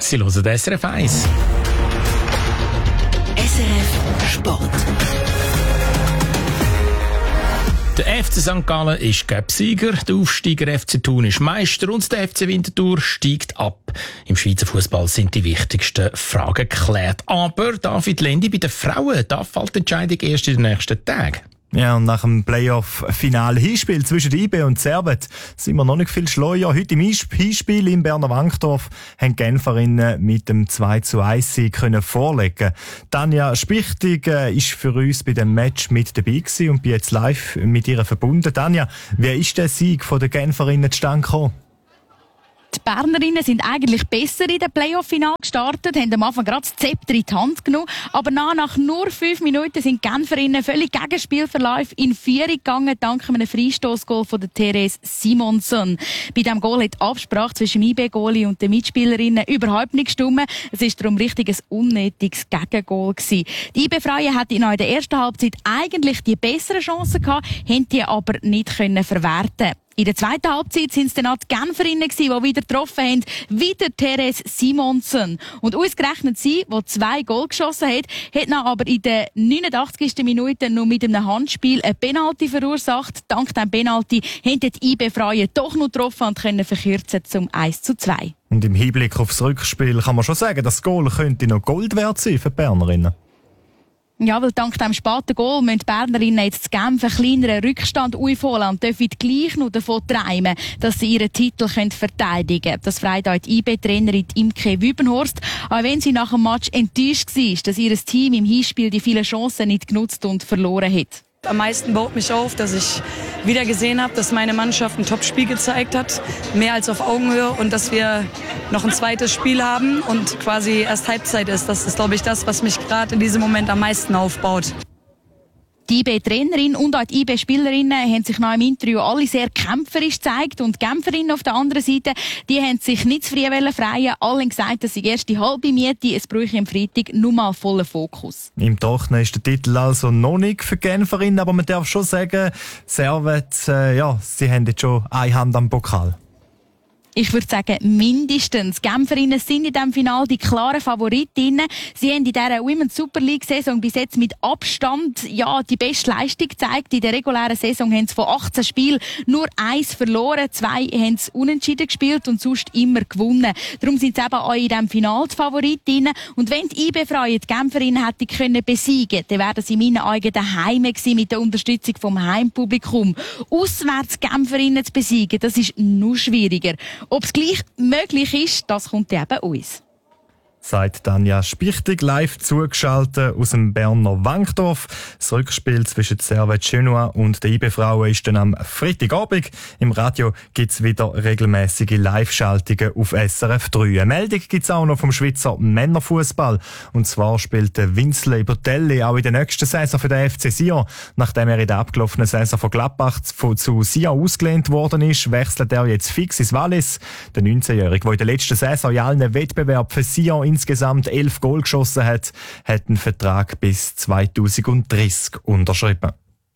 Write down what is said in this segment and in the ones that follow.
Sie hören den SRF 1. SRF Sport. Der FC St. Gallen ist Cup-Sieger, der Aufsteiger FC Thun ist Meister und der FC Winterthur steigt ab. Im Schweizer Fußball sind die wichtigsten Fragen geklärt. Aber David Lendi, bei den Frauen, da fällt die Entscheidung erst in den nächsten Tagen. Ja, und nach dem Playoff-Final-Hinspiel zwischen IB und Servet sind wir noch nicht viel schleuer. Heute im Hinspiel in Berner Wankdorf haben die Genferinnen mit dem 2:1 können vorlegen. Tanja Spichtig ist für uns bei dem Match mit dabei gewesen und bin jetzt live mit ihr verbunden. Tanja, wie ist der Sieg der Genferinnen zustande gekommen? Die Bernerinnen sind eigentlich besser in den Playoff-Final gestartet, haben am Anfang gerade das Zepter in die Hand genommen. Aber nach nur 5 Minuten sind die Genferinnen völlig gegen Spielverlauf in Führung gegangen, dank einem Freistoßgoal von der Therese Simonsen. Bei diesem Goal hat die Absprache zwischen dem IB-Goalie und den Mitspielerinnen überhaupt nicht gestimmt. Es war darum richtig ein unnötiges Gegengoal gewesen. Die IB-Frauen hatten in der ersten Halbzeit eigentlich die besseren Chancen gehabt, haben die aber nicht verwerten. In der zweiten Halbzeit sind es dann auch die Genferinnen gewesen, die wieder getroffen haben, wieder Therese Simonsen. Und ausgerechnet sie, die 2 Goal geschossen hat dann aber in der 89. Minute nur mit einem Handspiel ein Penalty verursacht. Dank diesem Penalty haben die IB-Frauen doch noch getroffen und können verkürzen zum 1:2. Und im Hinblick aufs Rückspiel kann man schon sagen, das Goal könnte noch Gold wert sein für die Bernerinnen. Ja, weil dank dem späten Goal müssen die Bernerinnen jetzt zu Genf einen kleineren Rückstand aufholen und dürfen gleich noch davon träumen, dass sie ihren Titel verteidigen können. Das freut auch die IB-Trainerin Imke Wübenhorst, auch wenn sie nach dem Match enttäuscht war, dass ihr Team im Hinspiel die vielen Chancen nicht genutzt und verloren hat. Am meisten baut mich auf, dass ich wieder gesehen habe, dass meine Mannschaft ein Top-Spiel gezeigt hat, mehr als auf Augenhöhe, und dass wir noch ein zweites Spiel haben und quasi erst Halbzeit ist. Das ist, glaube ich, das, was mich gerade in diesem Moment am meisten aufbaut. Die IB-Trainerin und auch die IB-Spielerinnen haben sich nach dem Interview alle sehr kämpferisch gezeigt. Und die Genferinnen auf der anderen Seite, die haben sich nicht zu früh freien. Alle haben gesagt, dass sie erst die halbe Miete, es bräuchte am Freitag nur mal vollen Fokus. Im Trocknen ist der Titel also noch nicht für die Genferinnen, aber man darf schon sagen, Servet, sie haben jetzt schon eine Hand am Pokal. Ich würde sagen, mindestens. Die Genferinnen sind in diesem Finale die klaren Favoritinnen. Sie haben in dieser Women's Super League-Saison bis jetzt mit Abstand die beste Leistung gezeigt. In der regulären Saison haben sie von 18 Spielen nur 1 verloren, 2 haben sie unentschieden gespielt und sonst immer gewonnen. Darum sind sie eben auch in diesem Finale die Favoritinnen. Und wenn die IB-Frauen die Genferinnen hätten können besiegen, dann wären sie in meinen Augen daheim gewesen mit der Unterstützung vom Heimpublikum. Auswärts die Genferinnen zu besiegen, das ist noch schwieriger. Ob es gleich möglich ist, das kommt eben uns. Sagt Tanja Spichtig, live zugeschaltet aus dem Berner Wankdorf. Das Rückspiel zwischen Servet Genua und den IB-Frauen ist dann am Freitagabend. Im Radio gibt es wieder regelmäßige Live-Schaltungen auf SRF 3. Eine Meldung gibt es auch noch vom Schweizer Männerfußball. Und zwar spielt Winsley Botelli auch in der nächsten Saison für den FC Sion. Nachdem er in der abgelaufenen Saison von Gladbach zu Sion ausgelehnt worden ist, wechselt er jetzt fix ins Wallis. Der 19-Jährige, der in der letzten Saison in allen Wettbewerben für Sion insgesamt 11 Goal geschossen hat einen Vertrag bis 2030 unterschrieben.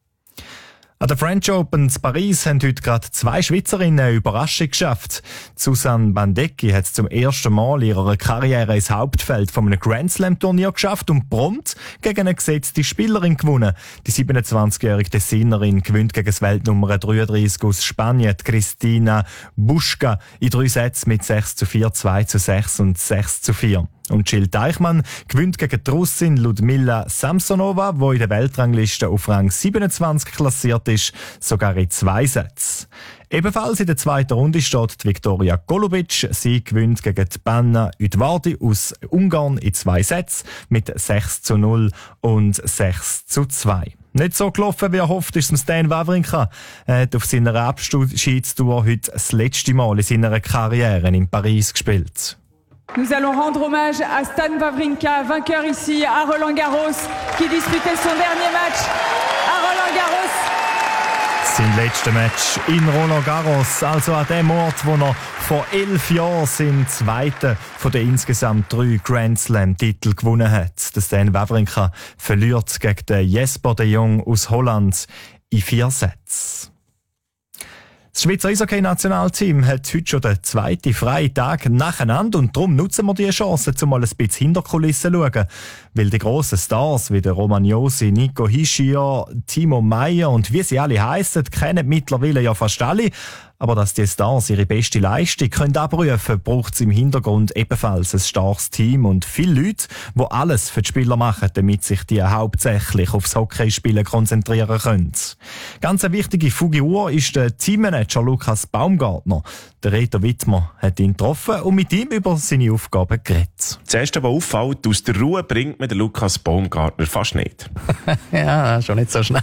An der French Open in Paris haben heute gerade 2 Schweizerinnen eine Überraschung geschafft. Susanne Bandecki hat zum ersten Mal in ihrer Karriere ins Hauptfeld von einem Grand Slam Turnier geschafft und prompt gegen eine gesetzte Spielerin gewonnen. Die 27-jährige Tessinerin gewinnt gegen das Weltnummer 33 aus Spanien, Cristina Buschka, in 3 Sätzen mit 6:4, 2:6 und 6:4. Und Jill Teichmann gewinnt gegen die Russin Ludmila Samsonova, die in der Weltrangliste auf Rang 27 klassiert ist, sogar in 2 Sätzen. Ebenfalls in der zweiten Runde steht die Viktoria Golubic. Sie gewinnt gegen die Banna Udvardi aus Ungarn in 2 Sätzen mit 6:0 und 6:2. Nicht so gelaufen, wie er hofft, ist es Stan Wawrinka. Er hat auf seiner Abschiedstour heute das letzte Mal in seiner Karriere in Paris gespielt. Nous allons rendre hommage à Stan Wawrinka, vainqueur ici à Roland-Garros, qui disputait son dernier match à Roland-Garros. Sein letztes Match in Roland-Garros, also an dem Ort, wo er vor 11 Jahren seinen zweiten von den insgesamt 3 Grand Slam-Titel gewonnen hat. Der Stan Wawrinka verliert gegen den Jesper de Jong aus Holland in 4 Sätzen. Das Schweizer Eishockey-Nationalteam hat heute schon den zweiten freien Tag nacheinander und darum nutzen wir die Chance, um mal ein bisschen hinter die Kulissen zu schauen. Weil die grossen Stars wie der Romagnosi, Nico Hischier, Timo Meyer und wie sie alle heissen, kennen mittlerweile ja fast alle. Aber dass die Stars ihre beste Leistung können abrufen, braucht es im Hintergrund ebenfalls ein starkes Team und viele Leute, die alles für die Spieler machen, damit sich die hauptsächlich aufs Hockeyspielen konzentrieren können. Ganz eine wichtige Figur ist der Teammanager Lukas Baumgartner. Der Reto Wittmer hat ihn getroffen und mit ihm über seine Aufgaben geredet. Das Erste, was auffällt, aus der Ruhe bringt mir den Lukas Baumgartner fast nicht. Ja, schon nicht so schnell.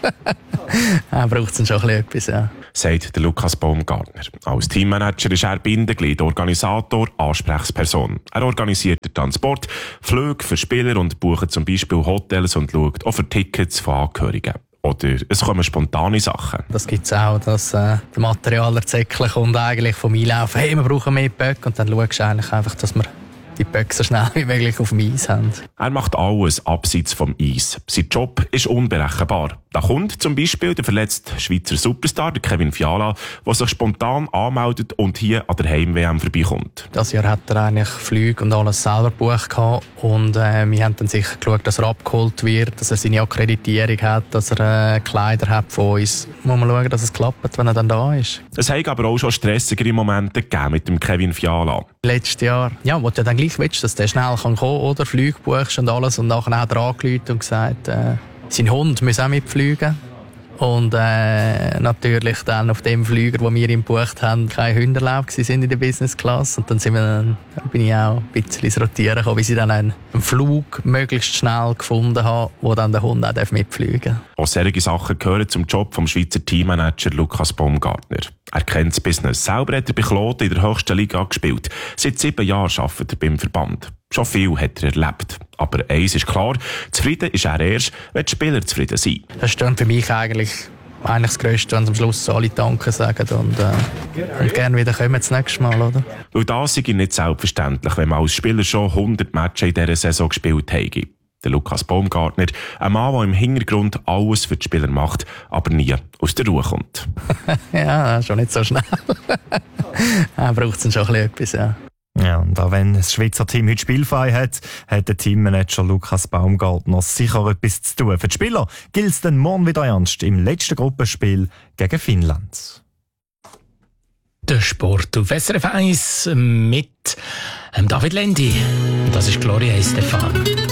Er braucht schon ein bisschen etwas, ja. Sagt der Lukas Baumgartner. Als Teammanager ist er Bindeglied, Organisator, Ansprechperson. Er organisiert den Transport, Flüge für Spieler und bucht zum Beispiel Hotels und schaut auch für Tickets von Angehörigen. Oder es kommen spontane Sachen. Das gibt es auch, dass der Materialerzeckler kommt eigentlich vom Einlaufen. Hey, wir brauchen mehr Böcke. Und dann schaust du eigentlich einfach, dass wir die Böcke so schnell wie möglich auf dem Eis haben. Er macht alles abseits vom Eis. Sein Job ist unberechenbar. Da kommt zum Beispiel der verletzte Schweizer Superstar, der Kevin Fiala, der sich spontan anmeldet und hier an der Heim-WM vorbeikommt. Das Jahr hat er eigentlich Flüge und alles selber gebucht und wir haben dann sicher geschaut, dass er abgeholt wird, dass er seine Akkreditierung hat, dass er Kleider hat von uns. Muss man schauen, dass es klappt, wenn er dann da ist. Es hat aber auch schon stressigere Momente gegeben mit dem Kevin Fiala. Letztes Jahr, ja, wo du dann gleich willst, dass der schnell kommen kann, oder Flüge buchst und alles, und nachher hat er angerufen und gesagt, sein Hund muss auch mitfliegen. Und natürlich dann auf dem Flüger, wo wir ihn gebucht haben, keine Hunde erlaubt sind in der Business Class. Und dann bin ich auch ein bisschen ins Rotieren gekommen, bis ich dann einen Flug möglichst schnell gefunden habe, wo dann der Hund auch mitfliegen darf. Auch solche Sachen gehören zum Job vom Schweizer Teammanager Lukas Baumgartner. Er kennt das Business. Selber hat er bei Kloten in der höchsten Liga gespielt. Seit 7 Jahren arbeitet er beim Verband. Schon viel hat er erlebt. Aber eins ist klar, zufrieden ist er erst, wenn die Spieler zufrieden sind. Das ist dann für mich eigentlich das Größte, wenn am Schluss alle Danke sagen und gerne wieder kommen das nächste Mal, oder? Weil das ist nicht selbstverständlich, wenn man als Spieler schon 100 Matches in dieser Saison gespielt hat. Der Lukas Baumgartner, ein Mann, der im Hintergrund alles für die Spieler macht, aber nie aus der Ruhe kommt. Ja, schon nicht so schnell. Er braucht schon ein bisschen etwas, ja. Ja, und auch wenn das Schweizer Team heute spielfrei hat, hat der Teammanager Lukas Baumgartner sicher etwas zu tun. Für die Spieler gilt es dann morgen wieder ernst im letzten Gruppenspiel gegen Finnland. Der Sport auf SRF 1 mit David Lendi. Das ist Gloria Estefan.